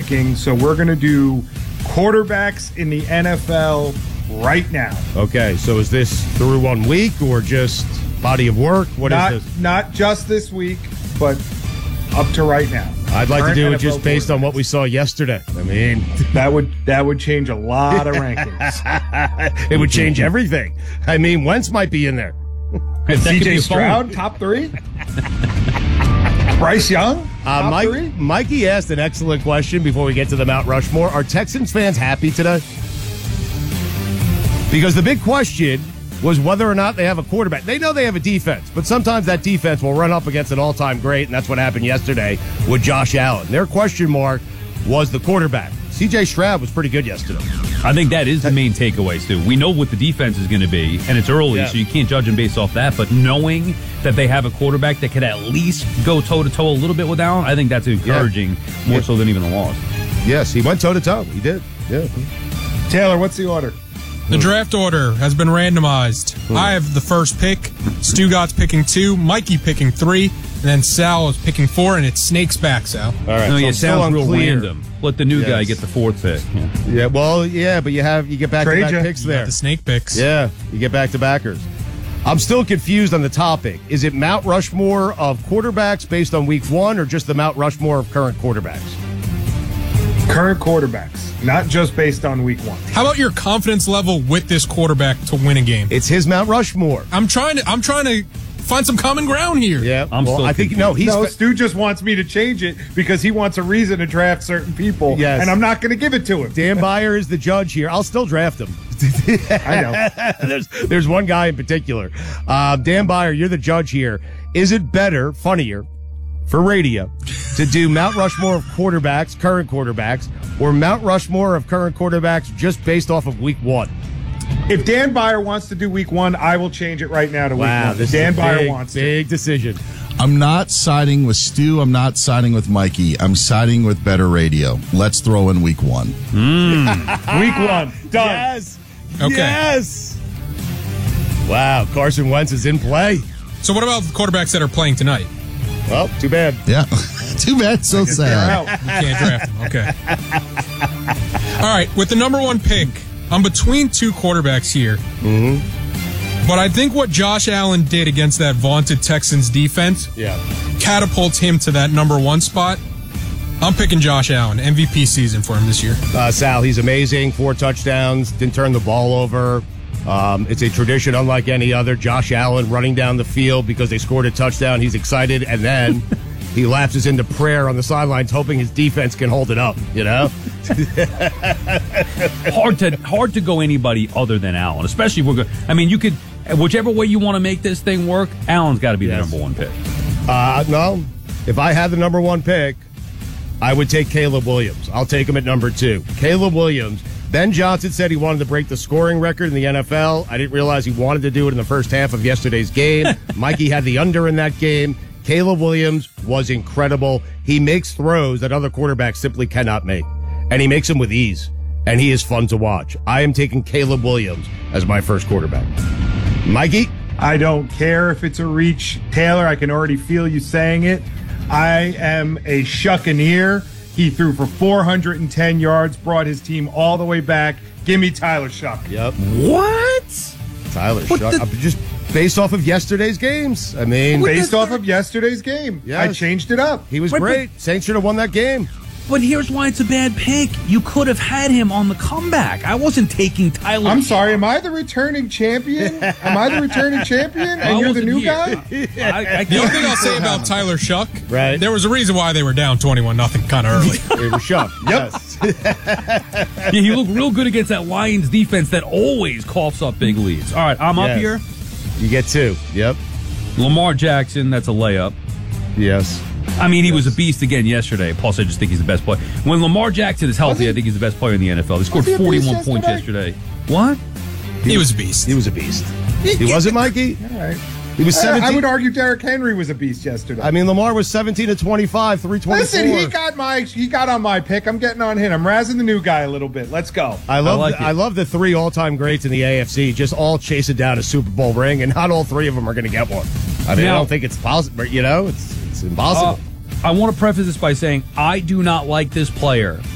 rankings. So we're going to do quarterbacks in the NFL right now. Okay, so is this through 1 week or just body of work? What is this? Not just this week, but up to right now. I'd like to do it NFL just based on what we saw yesterday. I mean, that would change a lot of rankings. It would change everything. I mean, Wentz might be in there. CJ Stroud, top 3? Bryce Young, top 3? Mikey asked an excellent question before we get to the Mount Rushmore. Are Texans fans happy today? Because the big question was whether or not they have a quarterback. They know they have a defense, but sometimes that defense will run up against an all-time great, and that's what happened yesterday with Josh Allen. Their question mark was the quarterback. CJ Stroud was pretty good yesterday. I think that is the main takeaway, Stu. We know what the defense is going to be, and it's early, so you can't judge them based off that. But knowing that they have a quarterback that could at least go toe-to-toe a little bit with Allen, I think that's encouraging more so than even the loss. Yes, he went toe-to-toe. He did. Yeah. Taylor, what's the order? The draft order has been randomized. I have the first pick. Stugat's picking 2. Mikey picking 3. And then Sal is picking 4. And it's Snake's back, Sal. All right. No, so it sounds real random. Let the new guy get the 4th pick. Yeah. But you get back-to-back picks there. The Snake picks. Yeah, you get back-to-backers. I'm still confused on the topic. Is it Mount Rushmore of quarterbacks based on week 1 or just the Mount Rushmore of current quarterbacks? Current quarterbacks, not just based on week 1. How about your confidence level with this quarterback to win a game? It's his Mount Rushmore. I'm trying to find some common ground here. Yeah, I think Stu just wants me to change it because he wants a reason to draft certain people. Yes. And I'm not going to give it to him. Dan Beyer is the judge here. I'll still draft him. I know. There's one guy in particular. Dan Beyer, you're the judge here. Is it better, funnier, for radio to do Mount Rushmore of quarterbacks, current quarterbacks, or Mount Rushmore of current quarterbacks just based off of week 1? If Dan Beyer wants to do week 1, I will change it right now to week 1. This Dan is Beyer wants to. Big decision. I'm not siding with Stu. I'm not siding with Mikey. I'm siding with better radio. Let's throw in week 1. Week 1. Done. Yes. Okay. Yes. Wow, Carson Wentz is in play. So what about the quarterbacks that are playing tonight? Well, too bad. Yeah. Too bad. So sad. You can't draft them. Okay. All right. With the number 1 pick, I'm between 2 quarterbacks here. Mm-hmm. But I think what Josh Allen did against that vaunted Texans defense catapults him to that number 1 spot. I'm picking Josh Allen. MVP season for him this year. Sal, he's amazing. 4 touchdowns. Didn't turn the ball over. It's a tradition unlike any other. Josh Allen running down the field because they scored a touchdown. He's excited, and then he lapses into prayer on the sidelines, hoping his defense can hold it up. You know, hard to go anybody other than Allen, especially if we're going. I mean, you could whichever way you want to make this thing work. Allen's got to be the number 1 pick. No, if I had the number 1 pick, I would take Caleb Williams. I'll take him at number 2. Caleb Williams. Ben Johnson said he wanted to break the scoring record in the NFL. I didn't realize he wanted to do it in the first half of yesterday's game. Mikey had the under in that game. Caleb Williams was incredible. He makes throws that other quarterbacks simply cannot make. And he makes them with ease. And he is fun to watch. I am taking Caleb Williams as my first quarterback. Mikey? I don't care if it's a reach. Taylor, I can already feel you saying it. I am a Shuccaneer. He threw for 410 yards, brought his team all the way back. Give me Tyler Shuck. Yep. What? Tyler Shuck. Just based off of yesterday's games. I mean, based off of yesterday's game. Yes. I changed it up. He was great. Saints should have won that game. But here's why it's a bad pick. You could have had him on the comeback. I wasn't taking Tyler. I'm sorry. Am I the returning champion? And you're the new guy? The only thing I'll say about Tyler Shuck, right? There was a reason why they were down 21-0 kind of early. They were Shuck. Yep. Yeah, he looked real good against that Lions defense that always coughs up big leads. All right, I'm up here. You get 2. Yep. Lamar Jackson, that's a layup. Yes. I mean, he was a beast again yesterday. Plus, I just think he's the best player. When Lamar Jackson is healthy, I think he's the best player in the NFL. He scored 41 points yesterday. What? He was a beast. He was a beast. He wasn't, Mikey? All right. He was 17. I would argue Derrick Henry was a beast yesterday. I mean, Lamar was 17 to 25, 324. Listen, he got on my pick. I'm getting on him. I'm razzing the new guy a little bit. Let's go. I love the 3 all-time greats in the AFC. Just all chasing down a Super Bowl ring, and not all 3 of them are going to get one. I mean, I don't think it's possible. You know, it's impossible. I want to preface this by saying I do not like this player.